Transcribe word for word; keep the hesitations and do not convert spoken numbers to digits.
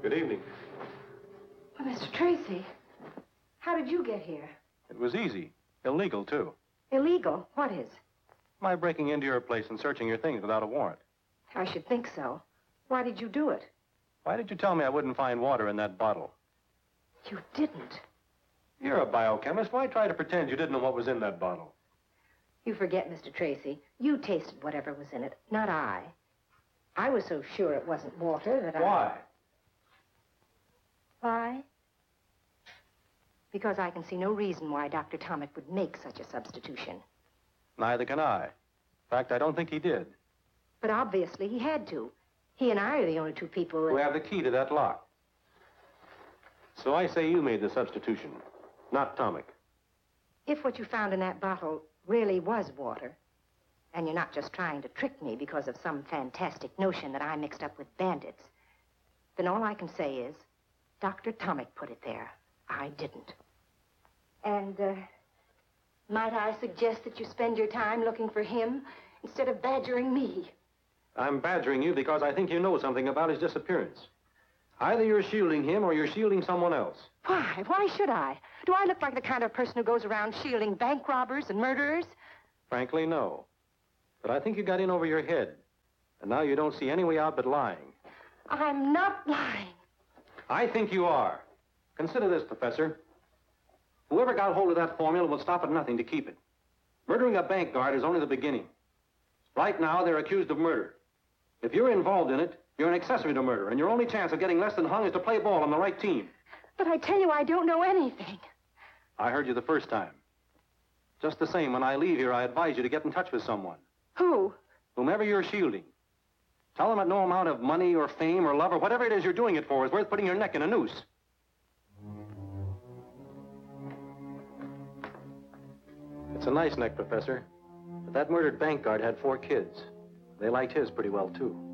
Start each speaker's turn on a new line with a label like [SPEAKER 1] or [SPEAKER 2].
[SPEAKER 1] Good evening.
[SPEAKER 2] Well, Mister Tracy, how did you get here?
[SPEAKER 1] It was easy. Illegal, too.
[SPEAKER 2] Illegal? What is?
[SPEAKER 1] My breaking into your place and searching your things without a warrant.
[SPEAKER 2] I should think so. Why did you do it?
[SPEAKER 1] Why did you tell me I wouldn't find water in that bottle?
[SPEAKER 2] You didn't.
[SPEAKER 1] You're a biochemist. Why try to pretend you didn't know what was in that bottle?
[SPEAKER 2] You forget, Mister Tracy. You tasted whatever was in it, not I. I was so sure it wasn't water that I...
[SPEAKER 1] Why?
[SPEAKER 2] Why? Because I can see no reason why Doctor Tomic would make such a substitution.
[SPEAKER 1] Neither can I. In fact, I don't think he did.
[SPEAKER 2] But obviously he had to. He and I are the only two people that...
[SPEAKER 1] Who have the key to that lock. So I say you made the substitution, not Tomic.
[SPEAKER 2] If what you found in that bottle really was water, and you're not just trying to trick me because of some fantastic notion that I mixed up with bandits, then all I can say is Doctor Tomic put it there. I didn't. And, uh, might I suggest that you spend your time looking for him instead of badgering me?
[SPEAKER 1] I'm badgering you because I think you know something about his disappearance. Either you're shielding him or you're shielding someone else.
[SPEAKER 2] Why? Why should I? Do I look like the kind of person who goes around shielding bank robbers and murderers?
[SPEAKER 1] Frankly, no. But I think you got in over your head. And now you don't see any way out but lying.
[SPEAKER 2] I'm not lying.
[SPEAKER 1] I think you are. Consider this, Professor. Whoever got hold of that formula will stop at nothing to keep it. Murdering a bank guard is only the beginning. Right now, they're accused of murder. If you're involved in it, you're an accessory to murder, and your only chance of getting less than hung is to play ball on the right team.
[SPEAKER 2] But I tell you, I don't know anything.
[SPEAKER 1] I heard you the first time. Just the same, when I leave here, I advise you to get in touch with someone.
[SPEAKER 2] Who?
[SPEAKER 1] Whomever you're shielding. Tell them that no amount of money or fame or love or whatever it is you're doing it for is worth putting your neck in a noose. It's a nice neck, Professor. But that murdered bank guard had four kids. They liked his pretty well, too.